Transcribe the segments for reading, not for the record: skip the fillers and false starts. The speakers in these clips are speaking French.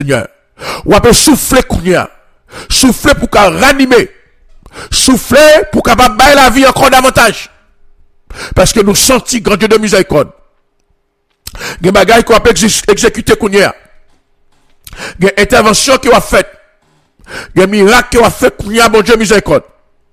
Seigneur. Ou peut souffler kounya. Souffler pour qu'à ranimer. Souffler pour qu'à bailler la vie encore davantage. Parce que nous sentons grand Dieu de miséricorde. Il y a des bagailles qu'on peut exécuter kounya. Il y a des interventions qui ont fait. Il y a des miracles qui ont fait kounya, bon Dieu miséricorde.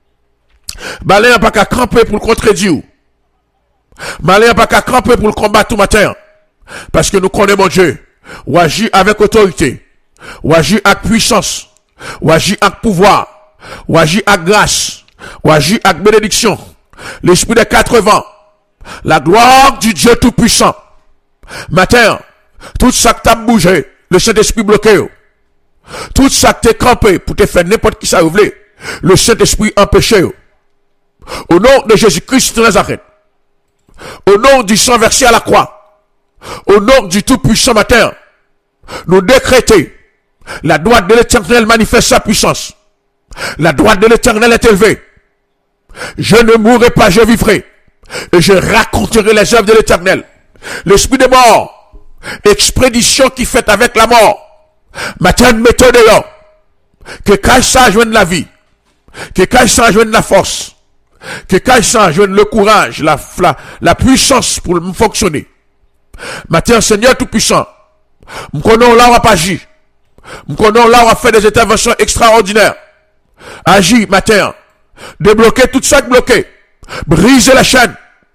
Malin n'a pas qu'à camper pour le contredire. Malin n'a pas qu'à camper pour le combattre tout matin. Parce que nous connaissons mon Dieu. Ou agir avec autorité. Ou agir avec puissance. Ou agir avec pouvoir. Ou agir avec grâce. Ou agir avec bénédiction. L'esprit des 80. La gloire du Dieu tout-puissant. Matin, tout ça que t'as bougé, le Saint-Esprit bloqué. Tout ça que t'es campé pour te faire n'importe qui ça vous voulez, le Saint-Esprit empêché. Au nom de Jésus-Christ de Nazareth. Au nom du sang versé à la croix. Au nom du tout-puissant matin. Nous décrétons. La droite de l'Éternel manifeste sa puissance. La droite de l'Éternel est élevée. Je ne mourrai pas, je vivrai. Et je raconterai les œuvres de l'Éternel. L'esprit des morts. Expédition qui fait avec la mort. Matin de méthode là. Que quand ça joigne la vie. Que quand ça joigne la force. Que quand ça joigne le courage, la puissance pour fonctionner. Matin, Seigneur tout-puissant. Nous connaissons là, on va pas agir. Nous connaissons là, on va faire des interventions extraordinaires. Agir, matin. Débloquer tout ça bloqué. Briser la chaîne.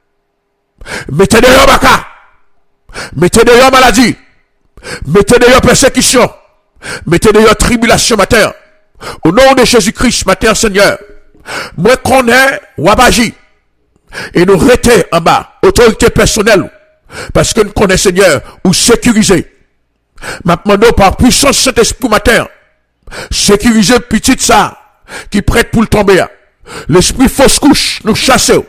Mettez dehors baka. Mettez dehors maladie. Mettez dehors persécution. Mettez dehors tribulation, matin. Au nom de Jésus-Christ, matin, Seigneur. Moi, qu'on est, ou va agir. Et nous rester en bas. Autorité personnelle. Parce que nous connaissons, Seigneur, ou sécuriser. Maintenant, par puissance Saint-Esprit matin, sécuriser petit ça, qui prête pour le tomber. L'esprit fausse couche, nous chassons.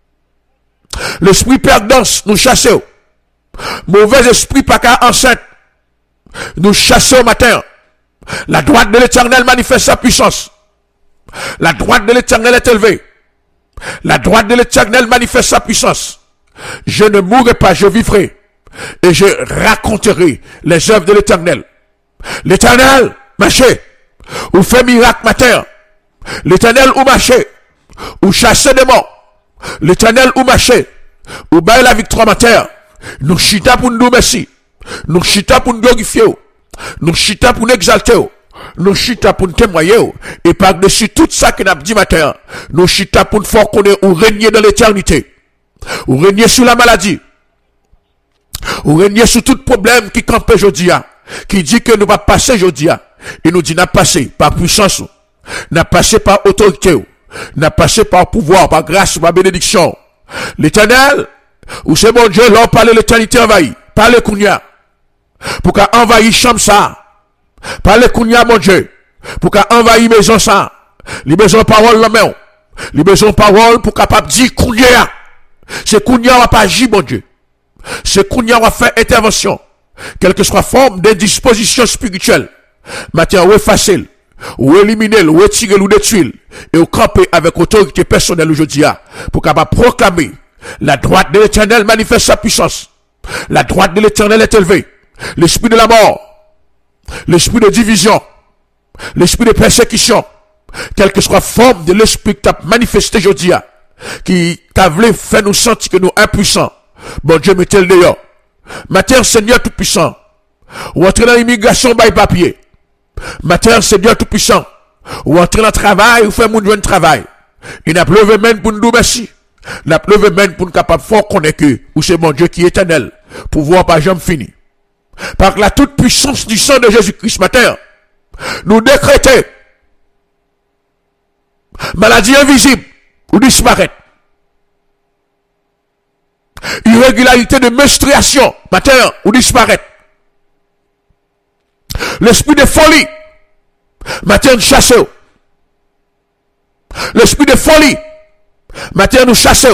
L'esprit perdance, nous chassons. Mauvais esprit pas qu'à enceinte, nous chassons matin. La droite de l'Éternel manifeste sa puissance. La droite de l'Éternel est élevée. La droite de l'Éternel manifeste sa puissance. Je ne mourrai pas, je vivrai. Et je raconterai les œuvres de l'Éternel. L'Éternel, marché, ou fait miracle matin. L'Éternel ou marché, ou chasse des morts. L'Éternel ou marché, ou baille la victoire matin. Nous chita pour nous merci. Nous chita pour nous glorifier. Nous chita pour nous exalter. Nous chita pour nous témoigner. Et par-dessus tout ça que nous avons dit matin, nous chita pour nous faire connaître ou régner dans l'éternité. Ou régner sur la maladie. Ou régner sur tout problème qui campe aujourd'hui. Qui dit que nous va passer aujourd'hui. Et nous dit n'a passé par puissance. N'a passé par autorité. N'a passé par pouvoir, par grâce, par bénédiction. L'Éternel, ou c'est mon Dieu, l'on parle l'éternité envahie. Parle Kounia. Pour qu'à envahir chambre ça. Parle Kounia, mon Dieu. Pour qu'à envahir maison ça. Les besoins parole la main. Les besoins parole pour capable dire Kounia. C'est Kounia va pas agir, mon Dieu. C'est Kounia va faire intervention. Quelle que soit forme de disposition spirituelle. Matin, ou effacer, ou éliminer, ou retirer, ou détruire. Et ou camper avec autorité personnelle aujourd'hui. Pour capable proclamer. La droite de l'Éternel manifeste sa puissance. La droite de l'Éternel est élevée. L'esprit de la mort, l'esprit de division, l'esprit de persécution, quelle que soit forme de l'esprit que tu as manifesté aujourd'hui, qui t'a voulu faire nous sentir que nous impuissants. Bon Dieu, mettez-le dehors. Matin, Seigneur tout-puissant, ou entrer dans l'immigration, by papier. Matin, Seigneur tout-puissant, ou entrer dans le travail, ou faire mon joint de travail. Il n'a pas levé même pour nous merci. La pleuve même pour nous capable fort connaître que, ou c'est mon Dieu qui est éternel, pouvoir pas jamais fini. Par la toute puissance du sang de Jésus-Christ matin, nous décrétons maladie invisible ou disparaître. Irrégularité de menstruation matin ou disparaître. L'esprit de folie matin nous chasse. L'esprit de folie matin nous chasse.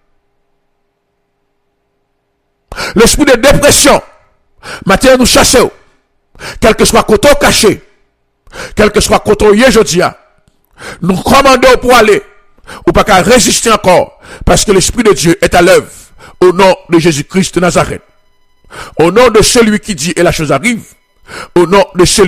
L'esprit de dépression matin nous chasse. Quel que soit côté caché, quel que soit côté aujourd'hui, nous commandons pour aller ou pas qu'à résister encore parce que l'Esprit de Dieu est à l'œuvre au nom de Jésus-Christ de Nazareth. Au nom de celui qui dit et la chose arrive, Au nom de celui